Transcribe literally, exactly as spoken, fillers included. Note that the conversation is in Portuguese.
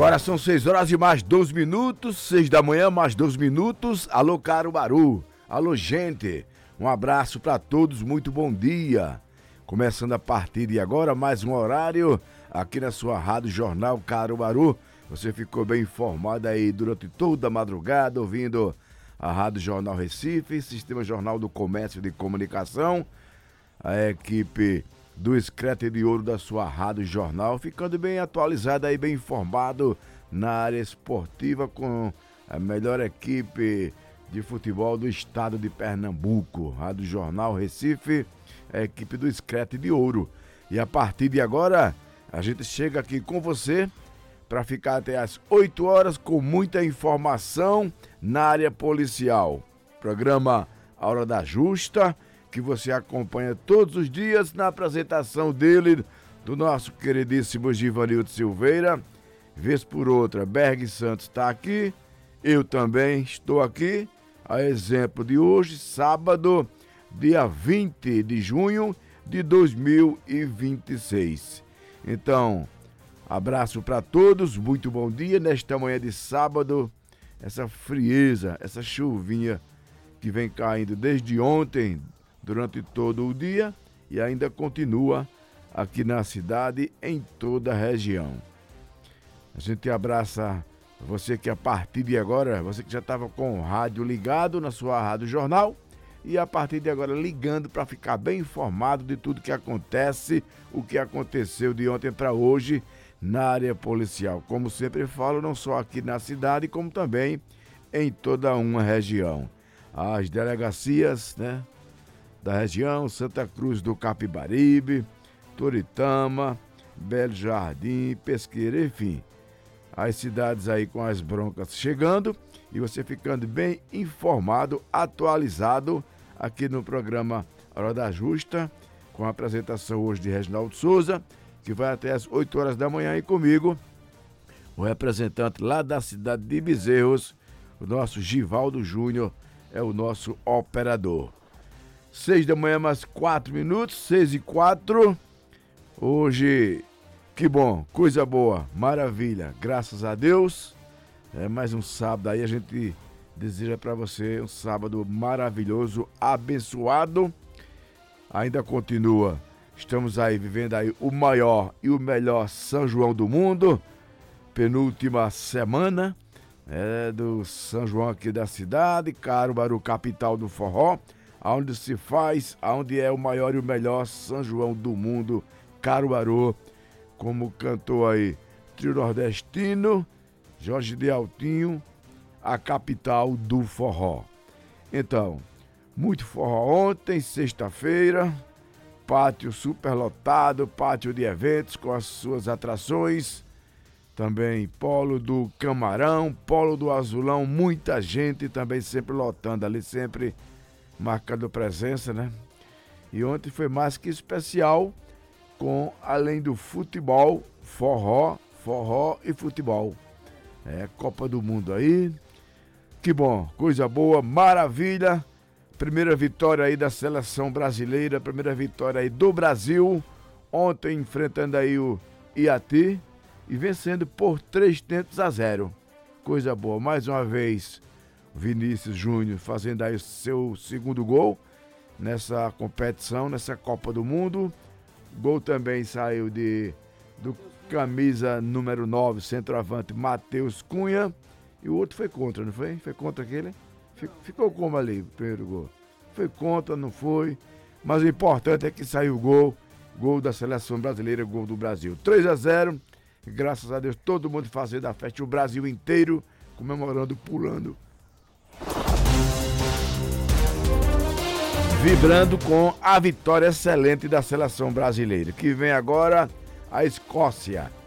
Agora são seis horas e mais doze minutos, seis da manhã, mais doze minutos. Alô, Caruaru. Alô, gente. Um abraço para todos, muito bom dia. Começando a partir de agora, mais um horário aqui na sua Rádio Jornal Caruaru. Você ficou bem informado aí durante toda a madrugada, ouvindo a Rádio Jornal Recife, Sistema Jornal do Comércio de Comunicação, a equipe do Escrete de Ouro da sua Rádio Jornal, ficando bem atualizado aí, bem informado na área esportiva com a melhor equipe de futebol do estado de Pernambuco. Rádio Jornal Recife, a equipe do Escrete de Ouro. E a partir de agora, a gente chega aqui com você para ficar até às oito horas com muita informação na área policial. Programa A Hora da Justa, que você acompanha todos os dias na apresentação dele, do nosso queridíssimo Givanildo Silveira. Vez por outra, Berg Santos está aqui, eu também estou aqui. A exemplo de hoje, sábado, dia vinte de junho de dois mil e vinte e seis. Então, abraço para todos, muito bom dia nesta manhã de sábado. Essa frieza, essa chuvinha que vem caindo desde ontem, durante todo o dia, e ainda continua aqui na cidade, em toda a região. A gente abraça você que a partir de agora, você que já estava com o rádio ligado na sua Rádio Jornal, e a partir de agora ligando para ficar bem informado de tudo que acontece, o que aconteceu de ontem para hoje na área policial. Como sempre falo, não só aqui na cidade, como também em toda uma região. As delegacias, né, da região, Santa Cruz do Capibaribe, Toritama, Belo Jardim, Pesqueira, enfim, as cidades aí com as broncas chegando e você ficando bem informado, atualizado aqui no programa Hora da Justa, com a apresentação hoje de Reginaldo Souza, que vai até às oito horas da manhã e comigo, o representante lá da cidade de Bezerros, o nosso Givaldo Júnior, é o nosso operador. Seis da manhã, mais quatro minutos, seis e quatro. Hoje, que bom, coisa boa, maravilha, graças a Deus. É mais um sábado aí, a gente deseja para você um sábado maravilhoso, abençoado. Ainda continua, estamos aí vivendo aí o maior e o melhor São João do mundo. Penúltima semana é, do São João aqui da cidade, Caruaru, capital do forró, onde se faz, onde é o maior e o melhor São João do mundo, Caruaru, como cantou aí Trio Nordestino, Jorge de Altinho, a capital do forró. Então, muito forró ontem, sexta-feira, pátio superlotado, pátio de eventos com as suas atrações, também Polo do Camarão, Polo do Azulão, muita gente também sempre lotando ali, sempre marcando presença, né? E ontem foi mais que especial, com além do futebol, forró, forró e futebol. É, Copa do Mundo aí. Que bom, coisa boa, maravilha. Primeira vitória aí da seleção brasileira, primeira vitória aí do Brasil. Ontem enfrentando aí o Iati e vencendo por três tentos a zero. Coisa boa, mais uma vez Vinícius Júnior fazendo aí o seu segundo gol nessa competição, nessa Copa do Mundo. Gol também saiu de, do camisa número nove, centroavante Matheus Cunha. E o outro foi contra, não foi? Foi contra aquele? Ficou como ali o primeiro gol? Foi contra, não foi? Mas o importante é que saiu o gol. Gol da seleção brasileira, gol do Brasil. três a zero. Graças a Deus, todo mundo fazendo a festa. O Brasil inteiro comemorando, pulando. Vibrando com a vitória excelente da seleção brasileira. Que vem agora a Escócia.